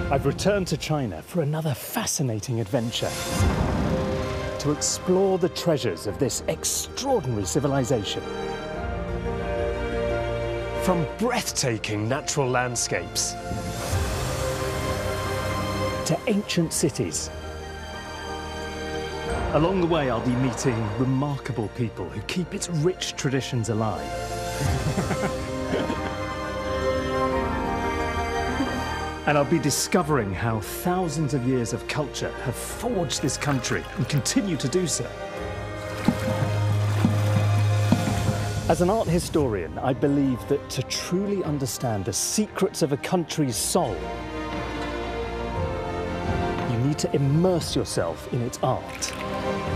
I've returned to China for another fascinating adventure, to explore the treasures of this extraordinary civilization. From breathtaking natural landscapes to ancient cities. Along the way, I'll be meeting remarkable people who keep its rich traditions alive. And I'll be discovering how thousands of years of culture have forged this country and continue to do so. As an art historian, I believe that to truly understand the secrets of a country's soul, you need to immerse yourself in its art.